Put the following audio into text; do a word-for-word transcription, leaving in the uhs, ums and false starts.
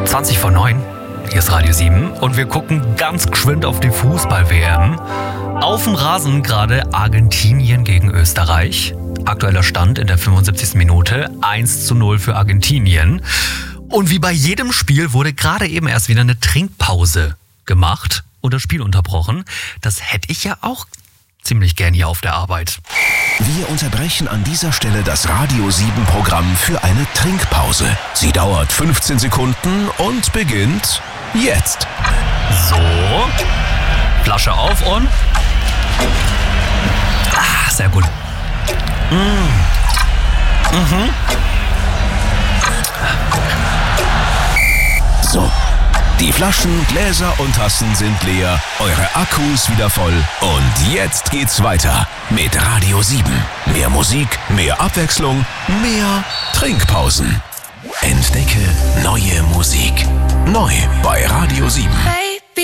zwanzig vor neun. Hier ist Radio sieben und wir gucken ganz geschwind auf die Fußball-W M. Auf dem Rasen gerade Argentinien gegen Österreich. Aktueller Stand in der fünfundsiebzigsten Minute, eins zu null für Argentinien. Und wie bei jedem Spiel wurde gerade eben erst wieder eine Trinkpause gemacht und das Spiel unterbrochen. Das hätte ich ja auch ziemlich gern hier auf der Arbeit. Wir unterbrechen an dieser Stelle das Radio sieben Programm für eine Trinkpause. Sie dauert fünfzehn Sekunden und beginnt jetzt. So, Flasche auf und... Ah, sehr gut. Mm. Mhm. So, die Flaschen, Gläser und Tassen sind leer, eure Akkus wieder voll und jetzt geht's weiter mit Radio sieben. Mehr Musik, mehr Abwechslung, mehr Trinkpausen. Entdecke neue Musik. Neu bei Radio sieben.